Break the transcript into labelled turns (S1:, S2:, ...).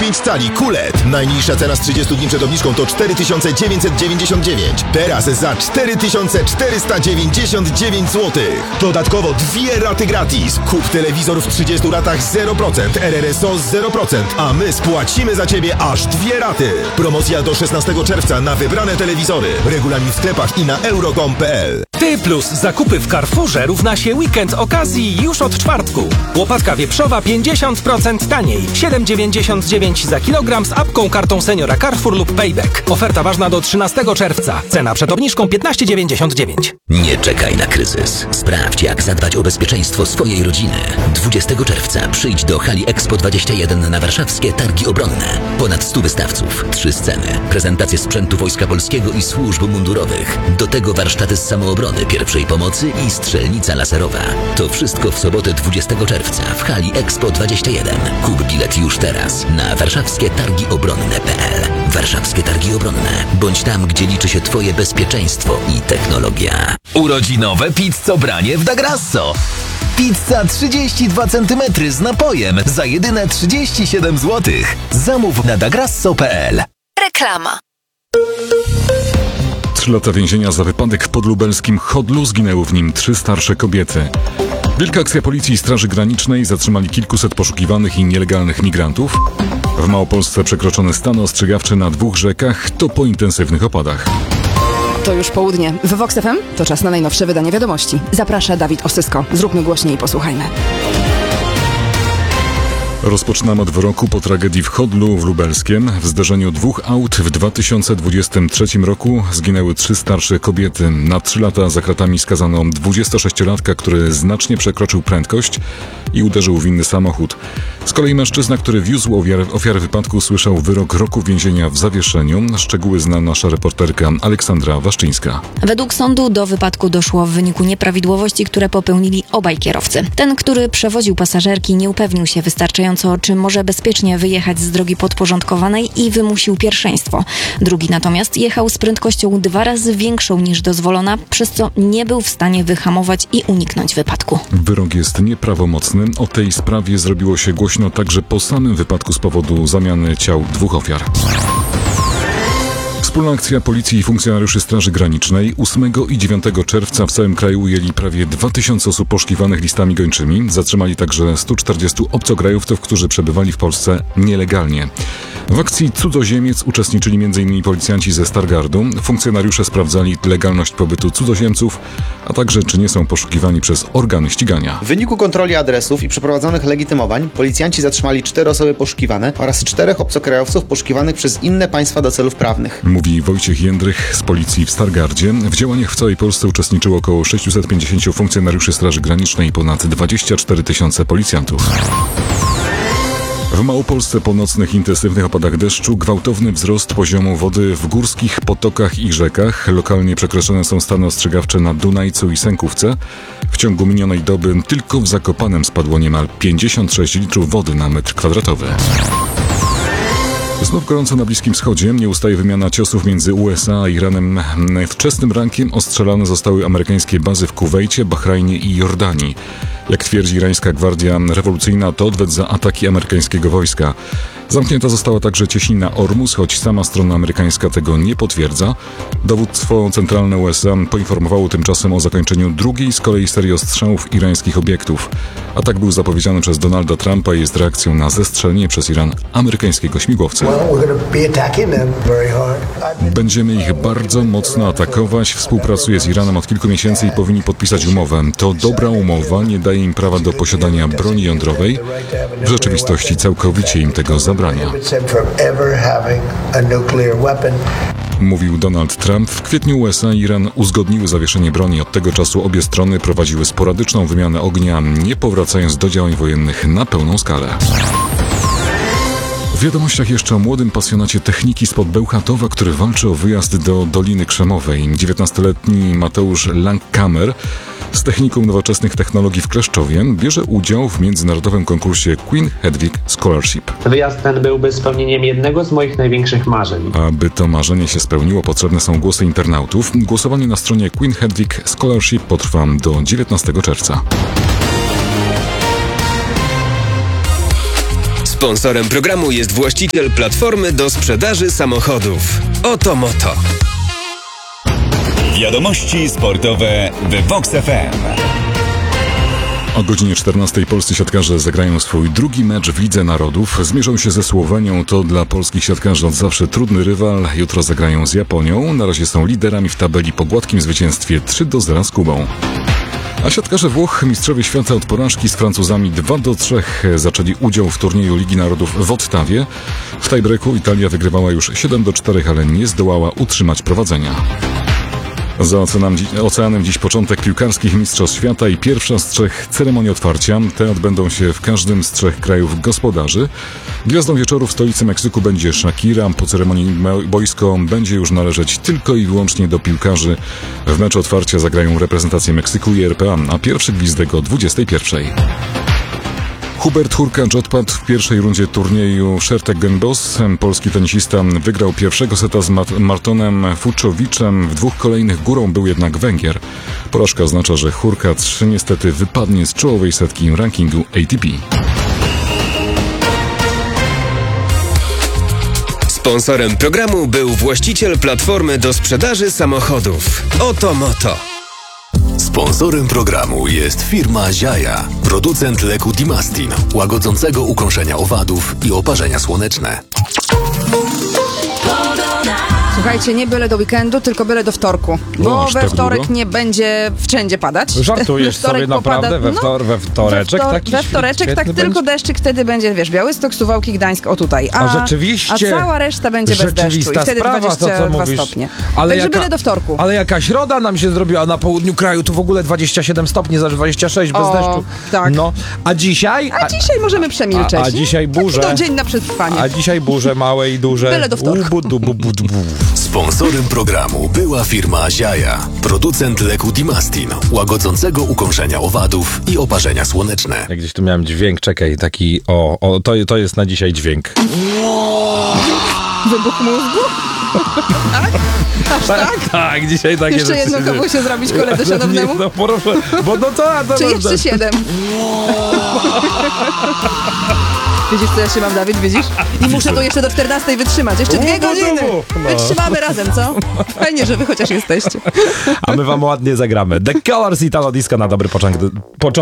S1: 5 cali QLED. Najniższa cena z 30 dni przed obniżką to 4999. Teraz za 4499 zł. Dodatkowo 2 raty gratis. Kup telewizor w 30 ratach 0%, RRSO 0%, a my spłacimy za Ciebie aż 2 raty. Promocja do 16 czerwca na wybrane telewizory. Regulamin w sklepach i na euro.com.pl.
S2: Ty plus zakupy w Carrefourze równa się weekend okazji już od czwartku. Łopatka wieprzowa 50% taniej. 7,99 za kilogram z apką, kartą seniora Carrefour lub Payback. Oferta ważna do 13 czerwca. Cena przed obniżką 15,99.
S3: Nie czekaj na kryzys. Sprawdź, jak zadbać o bezpieczeństwo swojej rodziny. 20 czerwca przyjdź do hali Expo 21 na warszawskie Targi Obronne. Ponad 100 wystawców, 3 sceny, prezentacje sprzętu Wojska Polskiego i służb mundurowych. Do tego warsztaty z samoobrony, pierwszej pomocy i strzelnica laserowa. To wszystko w sobotę 20 czerwca w hali Expo 21. Kup bilet już teraz na warszawskietargiobronne.pl. Warszawskie Targi Obronne. Bądź tam, gdzie liczy się Twoje bezpieczeństwo i technologia.
S4: Urodzinowe pizzobranie w Da Grasso. Pizza 32 cm z napojem za jedyne 37 zł. Zamów na dagrasso.pl.
S5: Reklama.
S6: 3 lata więzienia za wypadek w podlubelskim Chodlu. Zginęły w nim 3 starsze kobiety. Wielka akcja policji i Straży Granicznej. Zatrzymali kilkuset poszukiwanych i nielegalnych migrantów. W Małopolsce przekroczony stan ostrzegawczy na 2 rzekach. To po intensywnych opadach.
S7: To już południe. W Vox FM to czas na najnowsze wydanie wiadomości. Zaprasza Dawid Osysko. Zróbmy głośniej i posłuchajmy.
S6: Rozpoczynamy od wyroku po tragedii w Chodlu w Lubelskiem. W zderzeniu 2 aut w 2023 roku zginęły 3 starsze kobiety. Na 3 lata za kratami skazano 26-latka, który znacznie przekroczył prędkość i uderzył w inny samochód. Z kolei mężczyzna, który wiózł ofiarę wypadku, słyszał wyrok roku więzienia w zawieszeniu. Szczegóły zna nasza reporterka Aleksandra Waszczyńska.
S8: Według sądu do wypadku doszło w wyniku nieprawidłowości, które popełnili obaj kierowcy. Ten, który przewoził pasażerki, nie upewnił się wystarczająco, czy może bezpiecznie wyjechać z drogi podporządkowanej i wymusił pierwszeństwo. Drugi natomiast jechał z prędkością 2 razy większą niż dozwolona, przez co nie był w stanie wyhamować i uniknąć wypadku.
S6: Wyrok jest nieprawomocny. O tej sprawie zrobiło się głośno także po samym wypadku z powodu zamiany ciał 2 ofiar. Wspólna akcja policji i funkcjonariuszy Straży Granicznej 8 i 9 czerwca w całym kraju ujęli prawie 2000 osób poszukiwanych listami gończymi. Zatrzymali także 140 obcokrajowców, którzy przebywali w Polsce nielegalnie. W akcji Cudzoziemiec uczestniczyli m.in. policjanci ze Stargardu. Funkcjonariusze sprawdzali legalność pobytu cudzoziemców, a także czy nie są poszukiwani przez organy ścigania.
S9: W wyniku kontroli adresów i przeprowadzonych legitymowań policjanci zatrzymali 4 osoby poszukiwane oraz 4 obcokrajowców poszukiwanych przez inne państwa do celów prawnych.
S6: Mówi Wojciech Jędrych z policji w Stargardzie. W działaniach w całej Polsce uczestniczyło około 650 funkcjonariuszy Straży Granicznej i ponad 24 000 policjantów. W Małopolsce po nocnych intensywnych opadach deszczu gwałtowny wzrost poziomu wody w górskich potokach i rzekach. Lokalnie przekroczone są stany ostrzegawcze na Dunajcu i Sękówce. W ciągu minionej doby tylko w Zakopanem spadło niemal 56 litrów wody na metr kwadratowy. Znów gorąco na Bliskim Wschodzie. Nie ustaje wymiana ciosów między USA a Iranem. Wczesnym rankiem ostrzelane zostały amerykańskie bazy w Kuwejcie, Bahrajnie i Jordanii. Jak twierdzi irańska Gwardia Rewolucyjna, to odwet za ataki amerykańskiego wojska. Zamknięta została także cieśnina Ormus, choć sama strona amerykańska tego nie potwierdza. Dowództwo centralne USA poinformowało tymczasem o zakończeniu drugiej z kolei serii ostrzałów irańskich obiektów. Atak był zapowiedziany przez Donalda Trumpa i jest reakcją na zestrzelenie przez Iran amerykańskiego śmigłowca. Będziemy ich bardzo mocno atakować. Współpracuję z Iranem od kilku miesięcy i powinni podpisać umowę. To dobra umowa, nie daje im prawa do posiadania broni jądrowej. W rzeczywistości całkowicie im tego zabrania. Mówił Donald Trump. W kwietniu USA i Iran uzgodniły zawieszenie broni. Od tego czasu obie strony prowadziły sporadyczną wymianę ognia, nie powracając do działań wojennych na pełną skalę. W wiadomościach jeszcze o młodym pasjonacie techniki spod Bełchatowa, który walczy o wyjazd do Doliny Krzemowej. 19-letni Mateusz Langkammer z technikum nowoczesnych technologii w Kleszczowie bierze udział w międzynarodowym konkursie Queen Hedwig Scholarship.
S10: Wyjazd ten byłby spełnieniem jednego z moich największych marzeń.
S6: Aby to marzenie się spełniło, potrzebne są głosy internautów. Głosowanie na stronie Queen Hedwig Scholarship potrwa do 19 czerwca.
S5: Sponsorem programu jest właściciel platformy do sprzedaży samochodów. Oto Moto.
S11: Wiadomości sportowe w Vox FM.
S6: O godzinie 14 polscy siatkarze zagrają swój drugi mecz w Lidze Narodów. Zmierzą się ze Słowenią, to dla polskich siatkarzy od zawsze trudny rywal. Jutro zagrają z Japonią. Na razie są liderami w tabeli po gładkim zwycięstwie 3-0 z Kubą. A siatkarze Włoch, mistrzowie świata od porażki z Francuzami 2-3 zaczęli udział w turnieju Ligi Narodów w Ottawie. W tiebreaku Italia wygrywała już 7-4, ale nie zdołała utrzymać prowadzenia. Za oceanem dziś początek piłkarskich mistrzostw świata i pierwsza z 3 ceremonii otwarcia. Te odbędą się w każdym z 3 krajów gospodarzy. Gwiazdą wieczoru w stolicy Meksyku będzie Shakira. Po ceremonii boisko będzie już należeć tylko i wyłącznie do piłkarzy. W meczu otwarcia zagrają reprezentacje Meksyku i RPA, a pierwszy gwizdek o 21. Hubert Hurkacz odpadł w pierwszej rundzie turnieju Szertek-Genbos. Polski tenisista wygrał pierwszego seta z Martonem Fuczowiczem. W 2 kolejnych górą był jednak Węgier. Porażka oznacza, że Hurkacz niestety wypadnie z czołowej setki rankingu ATP.
S5: Sponsorem programu był właściciel platformy do sprzedaży samochodów. Oto Moto.
S12: Sponsorem programu jest firma Ziaja, producent leku Dimastin, łagodzącego ukąszenia owadów i oparzenia słoneczne.
S7: Słuchajcie, nie byle do weekendu, tylko byle do wtorku. Bo we wtorek nie będzie wszędzie padać.
S13: Żartujesz sobie naprawdę? We wtoreczek taki
S7: we wtoreczek tak tylko deszczyk wtedy będzie, wiesz, Białystok, Suwałki, Gdańsk, o tutaj.
S13: A rzeczywiście...
S7: A cała reszta będzie bez deszczu i wtedy sprawa, 22 stopnie.
S13: Ale
S7: także byle do wtorku.
S13: Ale jaka środa nam się zrobiła na południu kraju, tu w ogóle 27 stopni, za 26 bez deszczu.
S7: Tak.
S13: No, a dzisiaj?
S7: A dzisiaj możemy przemilczeć.
S13: A dzisiaj burze.
S7: To dzień na przetrwanie.
S13: A dzisiaj burze małe i duże.
S7: Byle do wtorku.
S12: Sponsorem programu była firma Ziaja, producent leku Dimastin, łagodzącego ukąszenia owadów i oparzenia słoneczne.
S13: Jak gdzieś tu miałem dźwięk, czekaj, taki, to jest na dzisiaj dźwięk.
S7: Wybuch mózgu?
S13: Tak, dzisiaj takie
S7: jeszcze jedną kawusię zrobić koledze szanownemu?
S13: No proszę, bo no to...
S7: Czy jeszcze 7? Widzisz, co ja się mam, Dawid, widzisz? I muszę to jeszcze do 14 wytrzymać. Jeszcze 2 godziny. Wytrzymamy razem, co? Fajnie, że wy chociaż jesteście.
S13: A my wam ładnie zagramy. The Colors Italo Disco na dobry początek